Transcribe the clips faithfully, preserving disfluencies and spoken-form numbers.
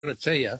going to tell you,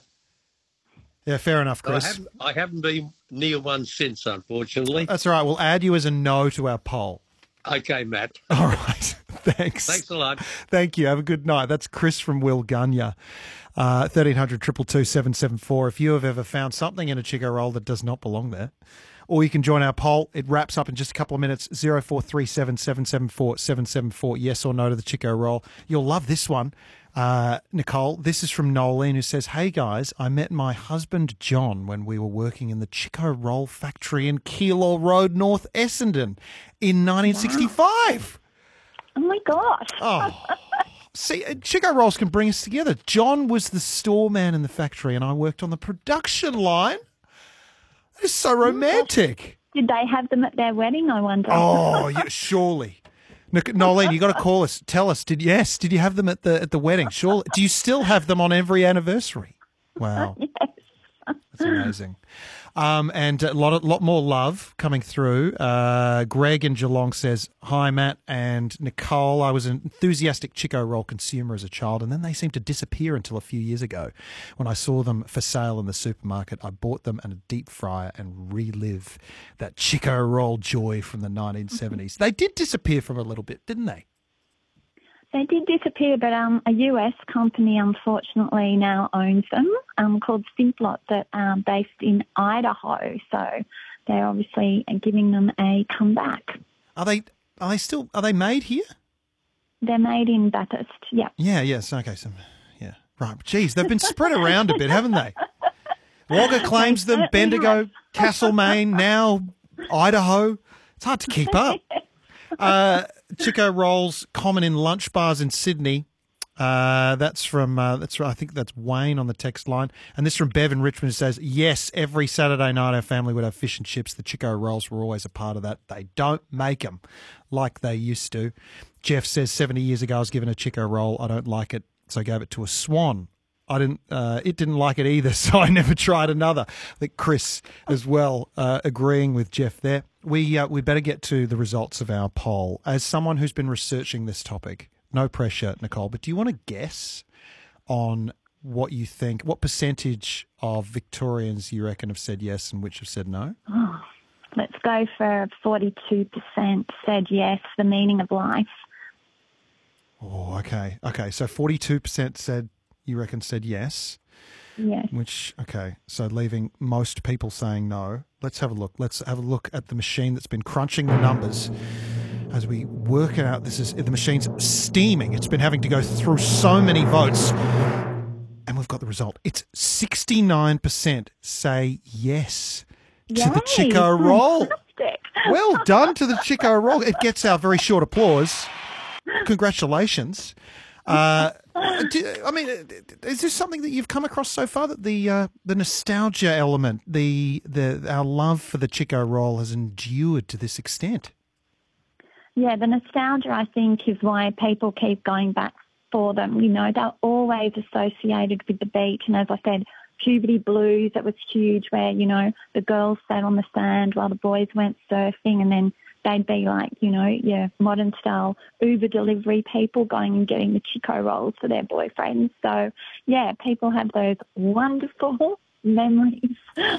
Yeah, fair enough, I Chris. haven't, I haven't been near one since, unfortunately. That's all right. We'll add you as a no to our poll. Okay, Matt. All right. Thanks. Thanks a lot. Thank you. Have a good night. That's Chris from Wilgunga. Uh, thirteen hundred, two two two, seven seven four. If you have ever found something in a Chico roll that does not belong there, or you can join our poll. It wraps up in just a couple of minutes. zero four three seven, seven seven four, seven seven four. Yes or no to the Chico roll. You'll love this one. Uh, Nicole, this is from Nolene, who says, hey guys, I met my husband John when we were working in the Chico Roll factory in Keilor Road, North Essendon in nineteen sixty-five. Oh my gosh. Oh, see, uh, Chico Rolls can bring us together. John was the store man in the factory and I worked on the production line. That is so romantic. Did they have them at their wedding, I wonder? Oh, yeah, surely. Nic- Nolene, you got to call us. Tell us. Did yes? Did you have them at the at the wedding? Surely. Do you still have them on every anniversary? Wow, Yes. that's amazing. Um, and a lot, of, lot more love coming through. Uh, Greg in Geelong says, hi, Matt and Nicole. I was an enthusiastic Chico Roll consumer as a child, and then they seemed to disappear until a few years ago. When I saw them for sale in the supermarket, I bought them in a deep fryer and relive that Chico Roll joy from the nineteen seventies. They did disappear from a little bit, didn't they? They did disappear, but um, a U S company unfortunately now owns them, um, called Simplot, that are based in Idaho. So they're obviously giving them a comeback. Are they? Are they still? Are they made here? They're made in Bathurst. Yeah. Yeah. Yes. Okay. So, yeah. Right. Geez, they've been spread around a bit, haven't they? Wagga claims them. certainly Bendigo, Castlemaine, now Idaho. It's hard to keep up. Uh, Chico Rolls common in lunch bars in Sydney. Uh, that's from uh, that's I think that's Wayne on the text line, and this from Bev in Richmond, who says, yes, every Saturday night our family would have fish and chips. The Chico Rolls were always a part of that. They don't make them like they used to. Jeff says, seventy years ago I was given a Chico Roll. I don't like it, so I gave it to a swan. I didn't. Uh, it didn't like it either, so I never tried another. I think Chris as well, uh, agreeing with Jeff there. We uh, we better get to the results of our poll. As someone who's been researching this topic, no pressure, Nicole, but do you want to guess on what you think? What percentage of Victorians you reckon have said yes and which have said no? Oh, let's go for forty-two percent said yes, the meaning of life. Oh, okay, okay. So forty-two percent said you reckon said yes. Yes. Which, okay, so leaving most people saying no. Let's have a look. Let's have a look at the machine that's been crunching the numbers as we work it out. This is, the machine's steaming. It's been having to go through so many votes. And we've got the result. It's sixty-nine percent say yes to the Yay. Chico Roll. Fantastic. Well done to the Chico Roll. It gets our very short applause. Congratulations. Uh, do, I mean, is this something that you've come across so far, that the uh, the nostalgia element, the the our love for the Chico Roll has endured to this extent? Yeah, the nostalgia, I think, is why people keep going back for them. You know, they're always associated with the beach. And as I said, puberty blues, that was huge, where, you know, the girls sat on the sand while the boys went surfing, and then they'd be like, you know, yeah, modern style Uber delivery people going and getting the Chico Rolls for their boyfriends. So, yeah, people have those wonderful memories.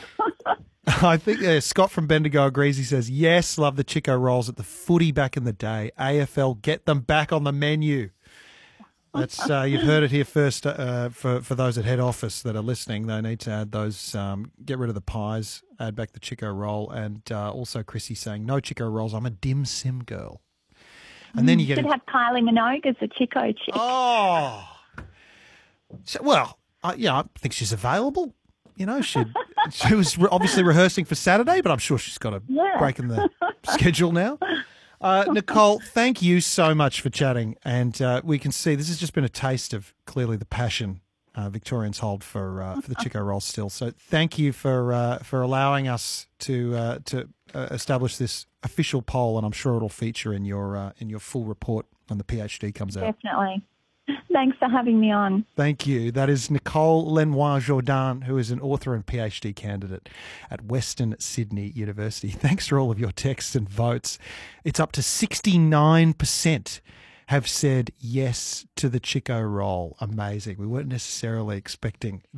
I think uh, Scott from Bendigo agrees. He says, yes, love the Chico Rolls at the footy back in the day. A F L, get them back on the menu. That's uh, you've heard it here first. Uh, for for those at head office that are listening, they need to add those. Um, get rid of the pies, add back the Chico Roll, and uh, also Chrissy saying no Chico Rolls. I'm a dim sim girl. And then you get Should in- have Kylie Minogue as the Chico chick. oh, so, well, uh, yeah, I think she's available. You know, she she was re- obviously rehearsing for Saturday, but I'm sure she's got a Yeah. break in the schedule now. Uh, Nicole, thank you so much for chatting. And uh, we can see this has just been a taste of clearly the passion uh, Victorians hold for uh, for the Chico Roll still. So thank you for uh, for allowing us to uh, to uh, establish this official poll, and I'm sure it'll feature in your uh, in your full report when the PhD comes out. Definitely. Thanks for having me on. Thank you. That is Nicole Lenoir Jourdan, who is an author and PhD candidate at Western Sydney University. Thanks for all of your texts and votes. It's up to sixty-nine percent have said yes to the Chico Roll. Amazing. We weren't necessarily expecting